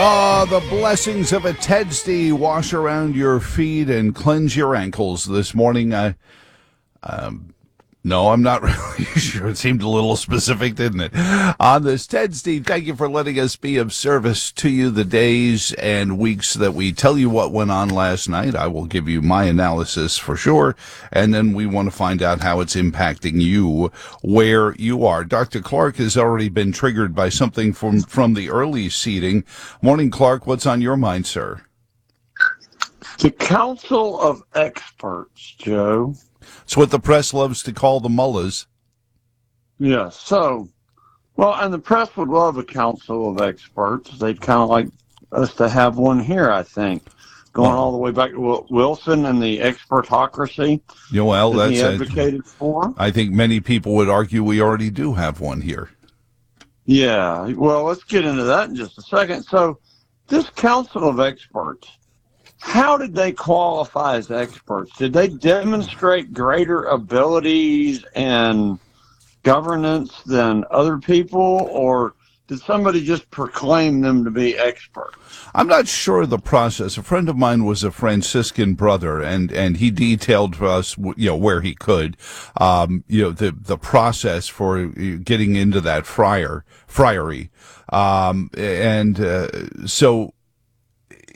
The blessings of a Ted's wash around your feet and cleanse your ankles this morning. No, I'm not really sure. It seemed a little specific, didn't it? On this Ted's, thank you for letting us be of service to you the days and weeks that we tell you what went on last night. I will give you my analysis for sure, and then we want to find out how it's impacting you where you are. Dr. Clark has already been triggered by something from the early seating. Morning, Clark. What's on your mind, sir? The Council of Experts, Joe. It's what the press loves to call the mullahs. Yeah, and the press would love a council of experts. They'd kind of like us to have one here, I think, going all the way back to Wilson and the expertocracy that he advocated for. I think many people would argue we already do have one here. Yeah, well, let's get into that in just a second. So this council of experts, how did they qualify as experts? Did they demonstrate greater abilities and governance than other people, or did somebody just proclaim them to be experts? I'm not sure of the process. A friend of mine was a Franciscan brother, and he detailed to us, where he could, the process for getting into that friary. So